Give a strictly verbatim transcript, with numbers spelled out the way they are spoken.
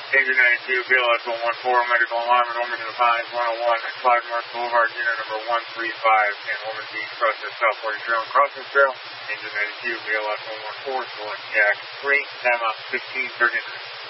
Engine ninety-two, B L S one one four, medical alarm at Ormond Pines, one oh one, Clyde North Boulevard, unit number one three five, and Ormond Beach, Process South forty Trail and Crossing Trail. Engine ninety-two, B L S one one four, select Jack three, Emma fifteen thirty-nine.